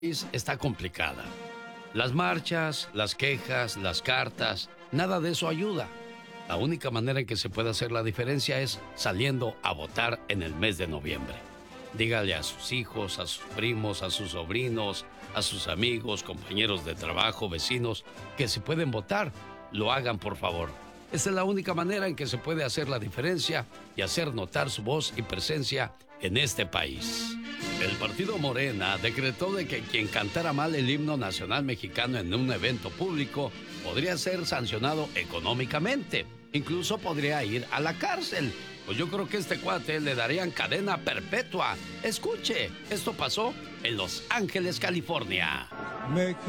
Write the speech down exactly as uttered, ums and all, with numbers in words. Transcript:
está complicada. Las marchas, las quejas, las cartas, nada de eso ayuda. La única manera en que se puede hacer la diferencia es saliendo a votar en el mes de noviembre. Dígale a sus hijos, a sus primos, a sus sobrinos, a sus amigos, compañeros de trabajo, vecinos, que si pueden votar, lo hagan por favor. Esa es la única manera en que se puede hacer la diferencia y hacer notar su voz y presencia en este país. El partido Morena decretó de que quien cantara mal el himno nacional mexicano en un evento público podría ser sancionado económicamente. Incluso podría ir a la cárcel. Pues yo creo que a este cuate le darían cadena perpetua. Escuche, esto pasó en Los Ángeles, California. México.